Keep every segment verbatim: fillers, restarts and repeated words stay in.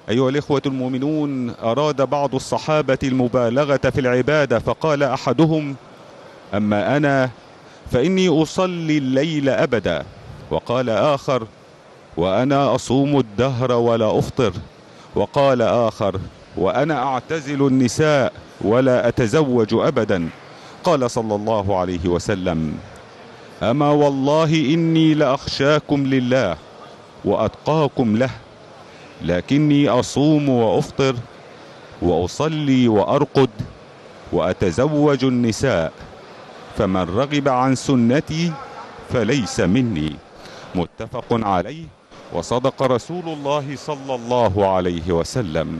أيها الإخوة المؤمنون، أراد بعض الصحابة المبالغة في العبادة، فقال أحدهم: أما أنا فإني أصلي الليل أبدا. وقال آخر: وأنا أصوم الدهر ولا أفطر. وقال آخر: وأنا أعتزل النساء ولا أتزوج أبدا. قال صلى الله عليه وسلم: أما والله إني لأخشاكم لله وأتقاكم له، لكني أصوم وأفطر وأصلي وأرقد وأتزوج النساء، فمن رغب عن سنتي فليس مني. متفق عليه، وصدق رسول الله صلى الله عليه وسلم.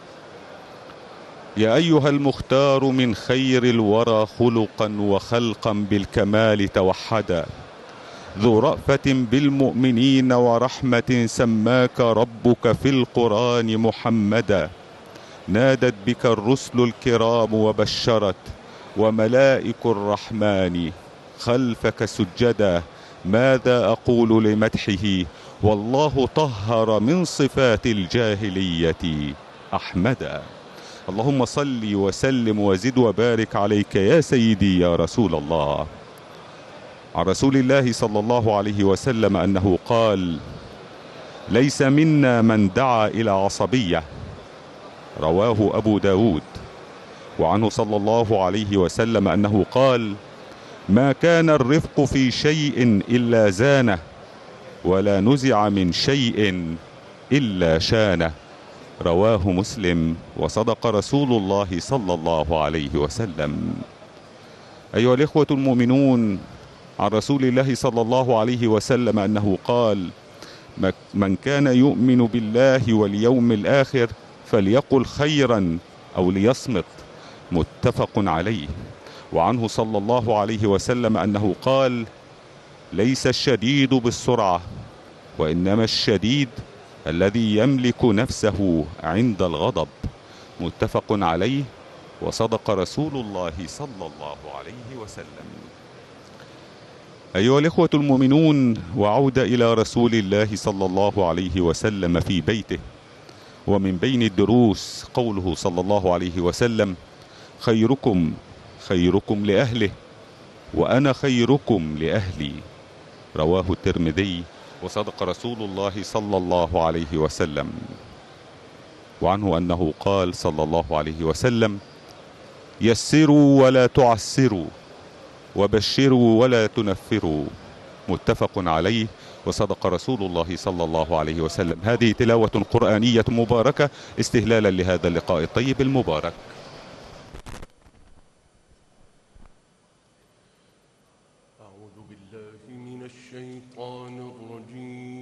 يا أيها المختار من خير الورى خلقا وخلقا بالكمال توحدا، ذو رأفة بالمؤمنين ورحمة، سماك ربك في القرآن محمدا. نادت بك الرسل الكرام وبشرت، وملائك الرحمن خلفك سجدا. ماذا أقول لمدحه، والله طهر من صفات الجاهلية أحمدا. اللهم صل وسلم وزد وبارك عليك يا سيدي يا رسول الله. عن رسول الله صلى الله عليه وسلم أنه قال: ليس منا من دعا إلى عصبية. رواه أبو داود. وعنه صلى الله عليه وسلم أنه قال: ما كان الرفق في شيء إلا زانه، ولا نزع من شيء إلا شانه. رواه مسلم. وصدق رسول الله صلى الله عليه وسلم. أيها الإخوة المؤمنون، عن رسول الله صلى الله عليه وسلم أنه قال: من كان يؤمن بالله واليوم الآخر فليقل خيرا أو ليصمت. متفق عليه. وعنه صلى الله عليه وسلم أنه قال: ليس الشديد بالسرعة، وإنما الشديد الذي يملك نفسه عند الغضب. متفق عليه، وصدق رسول الله صلى الله عليه وسلم. أيها الإخوة المؤمنون، وعود إلى رسول الله صلى الله عليه وسلم في بيته. ومن بين الدروس قوله صلى الله عليه وسلم: خيركم خيركم لأهله، وأنا خيركم لأهلي. رواه الترمذي. وصدق رسول الله صلى الله عليه وسلم. وعنه أنه قال صلى الله عليه وسلم: يسروا ولا تعسروا، وبشروا ولا تنفروا. متفق عليه، وصدق رسول الله صلى الله عليه وسلم. هذه تلاوة قرآنية مباركة استهلالا لهذا اللقاء الطيب المبارك. أعوذ بالله من الشيطان الرجيم.